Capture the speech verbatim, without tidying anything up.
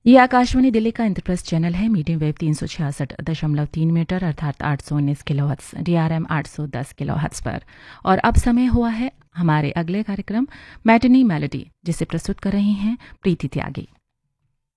ये आकाशवाणी दिल्ली का इंद्रप्रस्थ चैनल है। मीडियम वेव तीन सौ छियासठ दशमलव तीन मीटर अर्थात आठ सौ उन्नीस kilo hertz, D R M आठ सौ दस किलो हर्ट्स पर। और अब समय हुआ है हमारे अगले कार्यक्रम मैटिनी मेलोडी, जिसे प्रस्तुत कर रही हैं प्रीति त्यागी।